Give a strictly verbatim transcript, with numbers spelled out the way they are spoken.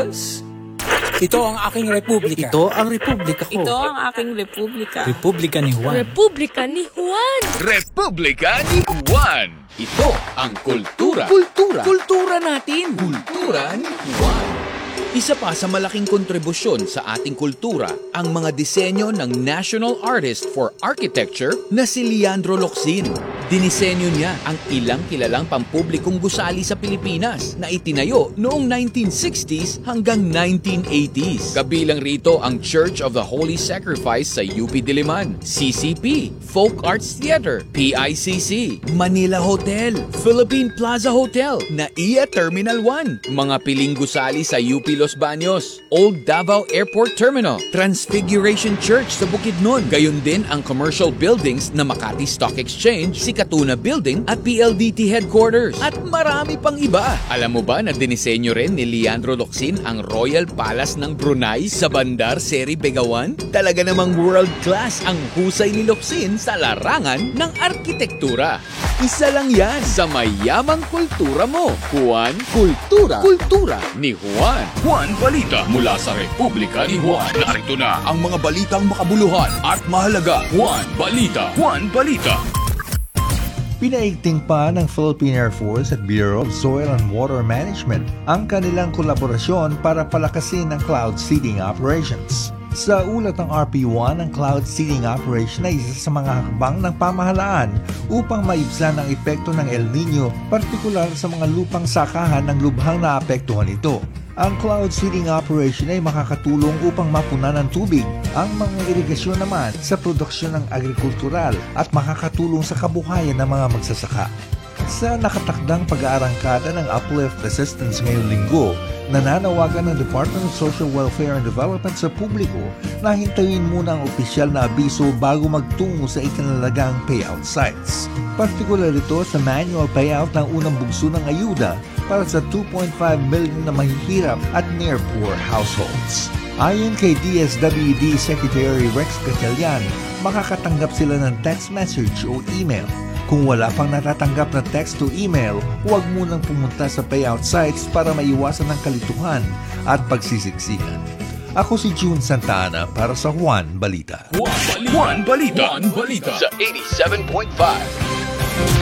Diyos. Ito ang aking republika. Ito ang republika ko. Ito ang aking republika. Republika ni Juan. Republika ni Juan. Republika ni Juan. Ito ang kultura. Kultura. Kultura natin. Kultura ni Juan. Isa pa sa malaking kontribusyon sa ating kultura ang mga disenyo ng National Artist for Architecture na si Leandro Locsin. Dinisenyo niya ang ilang kilalang pampublikong gusali sa Pilipinas na itinayo noong nineteen sixties hanggang nineteen eighties. Kabilang rito ang Church of the Holy Sacrifice sa U P Diliman, C C P, Folk Arts Theater, P I C C, Manila Hotel, Philippine Plaza Hotel, N A I A Terminal one, mga piling gusali sa U P Los Baños, Old Davao Airport Terminal, Transfiguration Church sa Bukidnon, gayon din ang commercial buildings na Makati Stock Exchange, si Katuna Building at P L D T Headquarters, at marami pang iba. Alam mo ba na dinisenyo rin ni Leandro Locsin ang Royal Palace ng Brunei sa Bandar Seri Begawan? Talaga namang world class ang husay ni Locsin sa larangan ng arkitektura. Isa lang yan sa mayamang kultura mo. Juan Kultura. Kultura ni Juan. Juan Balita mula sa Republika ni Juan. Narito na ang mga balitang makabuluhan at mahalaga. Juan Balita. Juan Balita. Pinaigting pa ng Philippine Air Force at Bureau of Soil and Water Management ang kanilang kolaborasyon para palakasin ang cloud seeding operations. Sa ulat ng R P one, ang cloud seeding operation ay isa sa mga hakbang ng pamahalaan upang maibsan ang epekto ng El Nino, partikular sa mga lupang sakahan ng lubhang naapektuhan ito. Ang cloud seeding operation ay makakatulong upang mapunan ng tubig ang mga irigasyon naman sa produksyon ng agrikultural at makakatulong sa kabuhayan ng mga magsasaka. Sa nakatakdang pag-aarangkada ng Uplift Assistance ngayong linggo, nananawagan ng Department of Social Welfare and Development sa publiko na hintayin muna ang opisyal na abiso bago magtungo sa itinalagang payout sites. Partikular ito sa manual payout ng unang bugso ng ayuda para sa two point five million na mahihirap at near-poor households. Ayon kay D S W D Secretary Rex Gatchalian, makakatanggap sila ng text message o email. Kung wala pang natatanggap na text to email, huwag munang pumunta sa payout sites para maiwasan ng kalituhan at pagsisiksikan. Ako si June Santana para sa Juan Balita. Juan Balita. Juan Balita. Sa eighty-seven point five